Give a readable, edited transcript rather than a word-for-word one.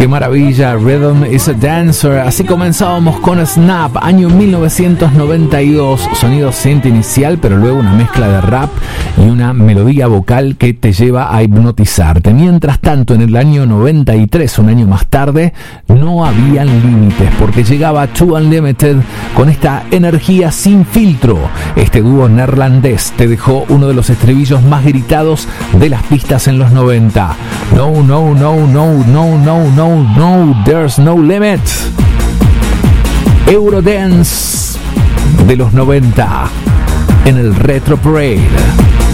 Qué maravilla, Rhythm is a Dancer. Así comenzábamos con Snap, año 1992. Sonido synth inicial, pero luego una mezcla de rap y una melodía vocal que te lleva a hipnotizarte. Mientras tanto, en el año 93, un año más tarde, no habían límites, porque llegaba Two Unlimited con esta energía sin filtro. Este dúo neerlandés te dejó uno de los estribillos más gritados de las pistas en los 90. No, no, no, no, no, no, no, no, there's no limit. Eurodance de los 90 en el Retro Parade.